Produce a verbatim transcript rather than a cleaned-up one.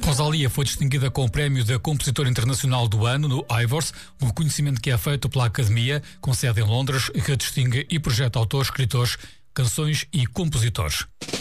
Rosalía foi distinguida com o prémio da Compositora Internacional do Ano no Ivors, um reconhecimento que é feito pela Academia, com sede em Londres, e que distingue e projeta autores, escritores, canções e compositores.